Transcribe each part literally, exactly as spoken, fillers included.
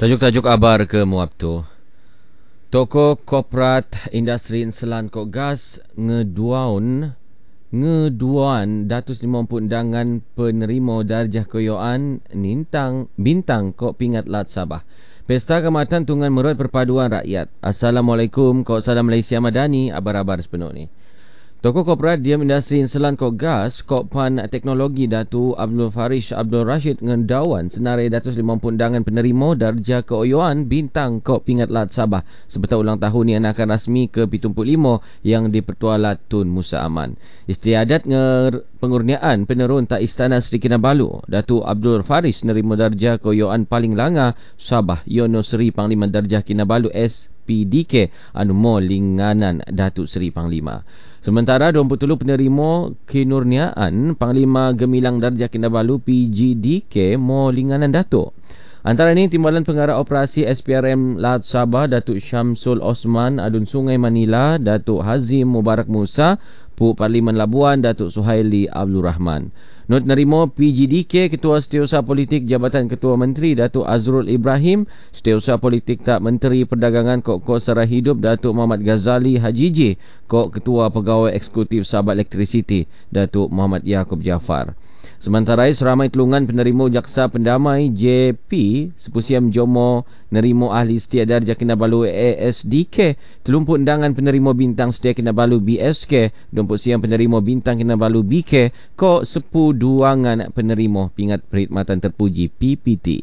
Tajuk-tajuk abar ke muap tu. Toko Korporat Industri Selan Kok Gas ngeduaun ngeduan seratus lima puluh undangan penerima darjah keyoan nintang bintang Kok Pingat Lat Sabah. Pesta Keamatan Tungan Merut Perpaduan Rakyat. Assalamualaikum, Kok Salam Malaysia Madani. Abar-abar sepenuh ni. Toko Korporat Diam Industri Selan Kok Gas, Kok Pan Teknologi Datu Abdul Farish Abdul Rashid ngendawan senarai seratus lima puluh undangan penerima darjah keoyoan bintang Kok Pingat Lat Sabah sebetul ulang tahun yang akan rasmi ke tujuh puluh lima yang dipertualat Tun Musa Aman. Istiadat nger pengurniaan penerun tak Istana Seri Kinabalu Datu Abdul Farish nerima darjah keoyoan paling langa Sabah Yono Seri Panglima Darjah Kinabalu S P D K anu mo linganan Datuk Seri Panglima. Sementara dua puluh tiga penerima kinurniaan Panglima Gemilang Darjah Kinabalu P G D K mo linganan Datuk. Antara ini Timbalan Pengarah Operasi S P R M Lat Sabah Datuk Syamsul Osman Adun Sungai Manila Datuk Hazim Mubarak Musa Pu Parlimen Labuan Datuk Suhaili Abdul Rahman. Not nerimo P G D K Ketua Setiausaha Politik Jabatan Ketua Menteri Datuk Azrul Ibrahim, Setiausaha Politik Tak Menteri Perdagangan Kok Kosara Hidup Datuk Muhammad Ghazali Hajiji, Kok Ketua Pegawai Eksekutif Sabah Elektrisiti Datuk Muhammad Yaakob Jaafar. Sementara seramai telungan penerima Jaksa Pendamai J P Sepusiam Jomo nerimo Ahli Setia Darjah Kinabalu A S D K, telumpu undangan penerima Bintang Setia Kinabalu B S K, domput siang penerima Bintang Kinabalu B K, Kok Sepu Duangan penerima Pingat Perkhidmatan Terpuji P P T.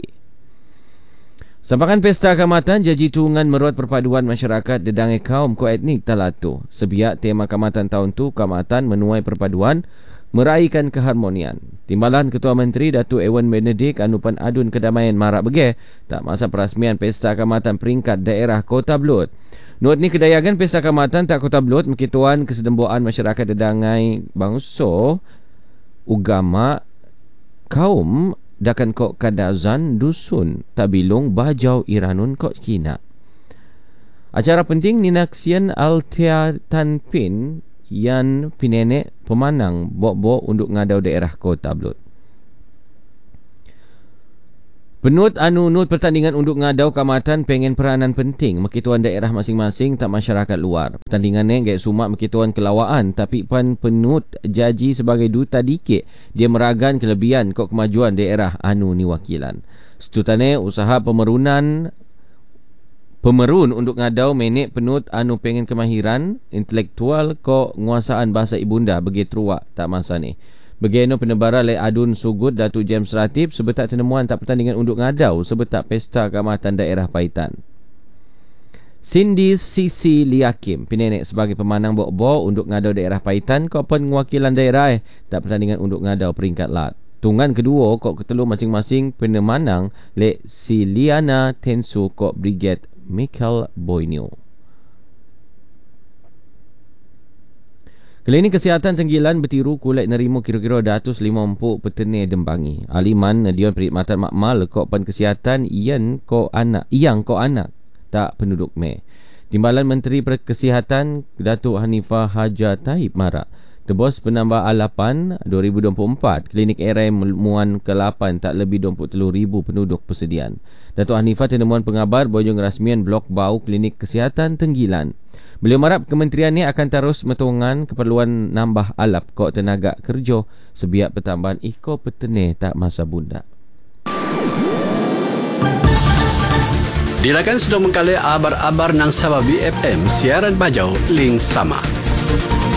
Sampangan Pesta Keamatan Jaji Tungan Meruat Perpaduan Masyarakat Dedangai Kaum Ko Etnik Talatu. Sebiak tema Keamatan tahun tu Keamatan menuai perpaduan meraihkan keharmonian. Timbalan Ketua Menteri Datuk Ewan Benedict Anupan Adun Kedamaian Marak Bege tak masa perasmian Pesta Keamatan Peringkat Daerah Kota Belud. Not ni kedayangan Pesta Keamatan tak Kota Belud mengkituan kesedembuan masyarakat Dedangai bangsa ugama kaum dakan Kok Kadazan Dusun Tabilung Bajau Iranun Kok Kina. Acara penting ninaksian Altia Tanpin yang pinenek pemanang bok-bok untuk ngadau daerah Kota Belud. Penut anu nut pertandingan untuk ngadau keamatan pengen peranan penting mekituan daerah masing-masing tak masyarakat luar. Pertandingan ni gaya sumak mekituan kelawaan tapi pan penut jaji sebagai duta dikit dia meragan kelebihan kok kemajuan daerah anu ni wakilan. Setutane usaha pemerunan Pemerun untuk ngadau menek penut anu pengen kemahiran intelektual ko nguasaan bahasa ibunda bagi truak tak masa ni. Begeno penebara le Adun Sugut Datuk James Ratib sebetak tenemuan tak pertandingan untuk ngadau sebetak Pesta Keamatan Daerah Paitan. Cindy Sisi Liakim pinenek sebagai pemanang bok-bok untuk ngadau daerah Paitan ko penguakilan daerah eh tak pertandingan untuk ngadau peringkat lat. Tungan kedua kok ketelu masing-masing penemanang le Siliana Tensu kok Brigade Michael Boynio. Klinik Kesihatan Tenggilan bertiru kulek nerimo kira-kira seratus lima puluh petene dembangi. Aliman Dion Perkhidmatan Makmal kok pan kesihatan ian ko anak yang ko anak tak penduduk me. Timbalan Menteri Kesihatan Datuk Hanifah Haja Taib Marak tebos penambah alapan dua ribu dua puluh empat klinik R M muan ke lapan tak lebih dua puluh tiga ribu penduduk persediaan. Datuk Hanifah tenemuan pengabar bojong rasmian blok bau klinik kesihatan Tenggilan. Beliau marap kementerian ini akan terus metongan keperluan nambah alap kok tenaga kerja sebiak pertambahan iko petene tak masa bunda. Dilakan sudah mengkali abar-abar nang Sabah B F M siaran bajau link sama.